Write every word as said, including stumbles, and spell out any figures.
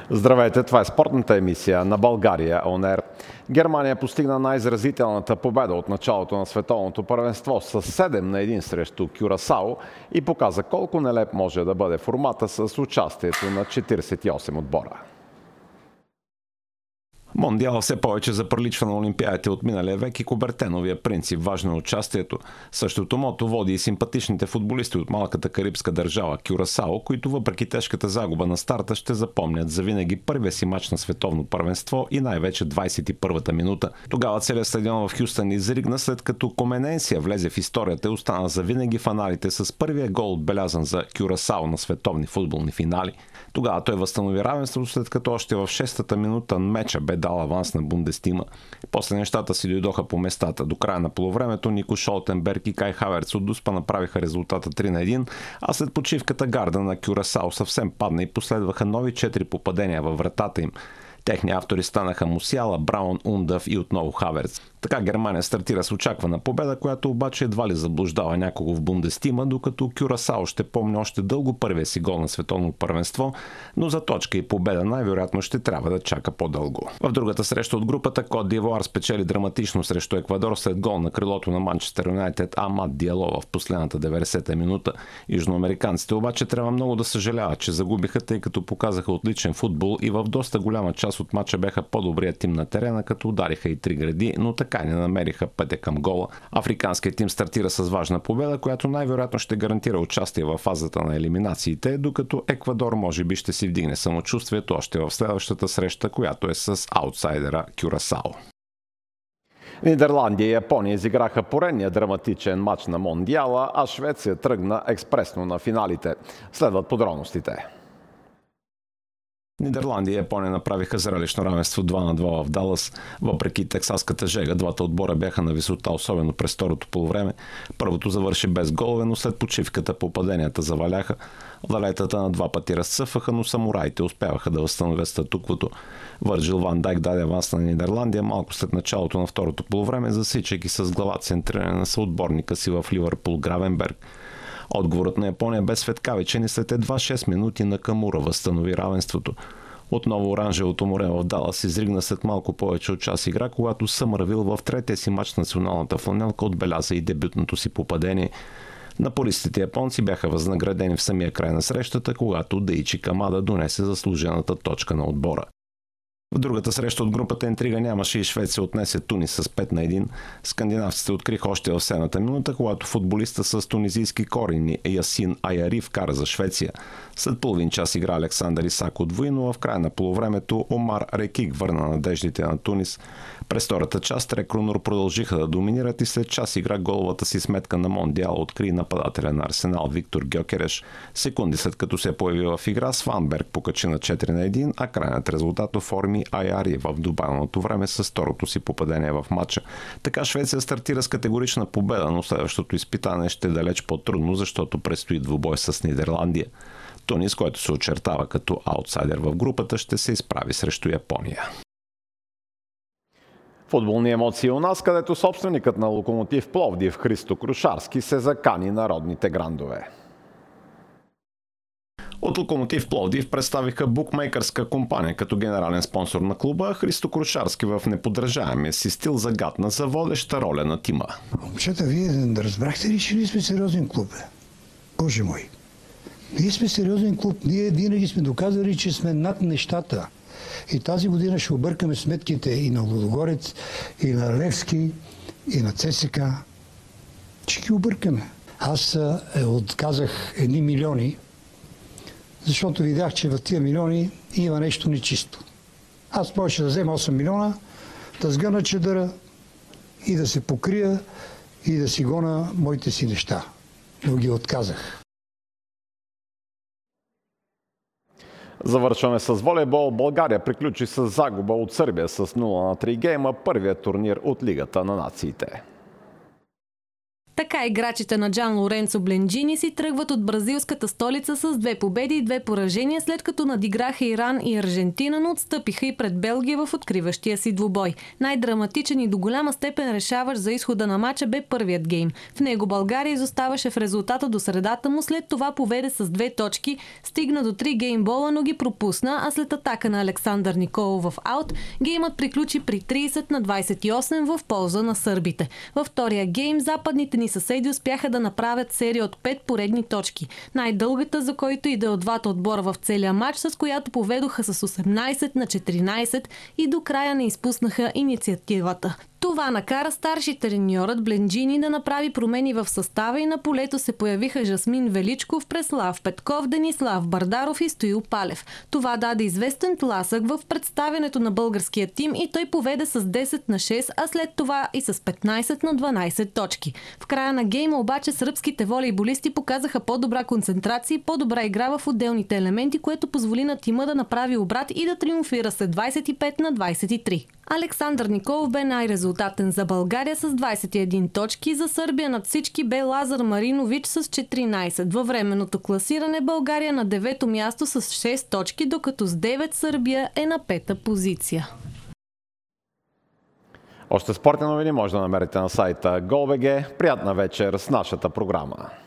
Здравейте, това е спортната емисия на България Он Ер. Германия постигна най-изразителната победа от началото на световното първенство с седем на едно срещу Кюрасао и показа колко нелеп може да бъде формата с участието на четиридесет и осем отбора. Мондиал все повече заприличва на олимпиадите от миналия век и Кубертеновия принцип важно е участието. Същото мото води и симпатичните футболисти от малката карибска държава Кюрасао, които въпреки тежката загуба на старта ще запомнят завинаги първия си мач на световно първенство и най-вече двадесет и първата минута. Тогава целият стадион в Хюстън изригна, след като Комененсия влезе в историята и остана завинаги в аналите с първия гол отбелязан за Кюрасао на световни футболни финали. Тогава той възстанови равенството, след като още в шестата минута меча бе дал аванс на Бундестима. После нещата си дойдоха по местата. До края на полувремето Нико Шолтенберг и Кай Хаверц от Дуспа направиха резултата три на едно, а след почивката гарда на Кюрасао съвсем падна и последваха нови четири попадения във вратата им. Техни автори станаха Мусиала, Браун, Ундъв и отново Хаверц. Така Германия стартира с очаквана победа, която обаче едва ли заблуждава някого в Бундестима, докато Кюрасао ще помни още дълго първия си гол на световно първенство, но за точка и победа най-вероятно ще трябва да чака по-дълго. В другата среща от групата Кот д'Ивоар спечели драматично срещу Еквадор след гол на крилото на Манчестър Юнайтед Амад Диало в последната деветдесета минута. Южноамериканците обаче трябва много да съжаляват, че загубиха, тъй като показаха отличен футбол и в доста голяма част от мача беха по-добрият тим на терена, като удариха и три гради, но така не намериха пътя към гола. Африканският тим стартира с важна победа, която най-вероятно ще гарантира участие в фазата на елиминациите, докато Еквадор може би ще си вдигне самочувствието още в следващата среща, която е с аутсайдера Кюрасао. Нидерландия и Япония изиграха поредния драматичен матч на Мондиала, а Швеция тръгна експресно на финалите. Следват подробностите. Нидерландия и Япония направиха зрелищно равенство два на два в Далас. Въпреки тексаската жега, двата отбора бяха на висота, особено през второто полувреме. Първото завърши без голове, но след почивката попаденията заваляха. Валетата на два пъти разцъфаха, но самураите успяваха да възстановят статуквото. Върджил Ван Дайк даде аванс на Нидерландия малко след началото на второто полувреме, засичайки с глава центриране на съотборника си в Ливърпул Гравенберг. Отговорът на Япония бе светкавичен и след едва шест минути Накамура възстанови равенството. Отново оранжевото море в Далас изригна след малко повече от час игра, когато Съмървил в третия си мач националната фланелка отбеляза и дебютното си попадение. Напористите японци бяха възнаградени в самия край на срещата, когато Даичи Камада донесе заслужената точка на отбора. В другата среща от групата интрига нямаше и Швеция отнесе Тунис с пет на едно. Скандинавците откриха още в седмата минута, когато футболиста с тунизийски корени Ясин Аяри вкара за Швеция. След половин час игра Александър Исак удвои, но в края на полувремето Омар Рекик върна надеждите на Тунис. През втората част Рекрунор продължиха да доминират и след час игра головата си сметка на Мондиал откри нападателя на Арсенал Виктор Гьокереш. Секунди след като се появи в игра, Сванберг покачи на четири на едно, а крайният резултат оформи Аяри в добавеното време с второто си попадение в матча. Така Швеция стартира с категорична победа, но следващото изпитание ще е далеч по-трудно, защото предстои двубой с Нидерландия. Тунис, който се очертава като аутсайдер в групата, ще се изправи срещу Япония. Футболни емоции у нас, където собственикът на Локомотив Пловдив Христо Крушарски се закани народните грандове. От Локомотив Пловдив представиха букмейкърска компания като генерален спонсор на клуба. Христо Крушарски в неподражаемия си стил загатна за водеща роля на тима. Момчета, вие да разбрахте ли, че ние сме сериозен клуб? Боже мой! Ние сме сериозен клуб. Ние винаги сме доказали, че сме над нещата. И тази година ще объркаме сметките и на Лудогорец, и на Левски, и на ЦСКА. Ще ги объркаме. Аз е, отказах едни милиони, защото видях, че в тия милиони има нещо нечисто. Аз можеше да взема осем милиона, да сгъна чедъра и да се покрия и да си гона моите си неща. Но ги отказах. Завършваме с волейбол. България приключи с загуба от Сърбия с нула на три гейма, първият турнир от Лигата на нациите. Така Така играчите на Джан Лоренцо Бленджини си тръгват от бразилската столица с две победи и две поражения, след като надиграха Иран и Аржентина, но отстъпиха и пред Белгия в откриващия си двубой. Най-драматичен и до голяма степен решаващ за изхода на мача бе първият гейм. В него България изоставаше в резултата до средата му, след това поведе с две точки, стигна до три геймбола, но ги пропусна, а след атака на Александър Николов в аут, геймът приключи при трийсет на двайсет и осем в полза на сърбите. Във втория гейм западните ни съседи успяха да направят серия от пет поредни точки. Най-дългата, за който и да е от двата отбора в целия матч, с която поведоха с осемнайсет на четиринайсет и до края не изпуснаха инициативата. Това накара старши треньорът Бленджини да направи промени в състава и на полето се появиха Жасмин Величков, Преслав Петков, Денислав Бардаров и Стоил Палев. Това даде известен тласък в представянето на българския тим и той поведе с десет на шест, а след това и с петнайсет на дванайсет точки. В края на гейма обаче сръбските волейболисти показаха по-добра концентрация и по-добра игра в отделните елементи, което позволи на тима да направи обрат и да триумфира след двайсет и пет на двайсет и три. Александър Николов бе най-резултатен за България с двайсет и една точки, за Сърбия над всички бе Лазар Маринович с четиринайсет. Във временното класиране България на девето място с шест точки, докато с девет Сърбия е на пета позиция. Още спортни новини може да намерите на сайта GolBG. Приятна вечер с нашата програма.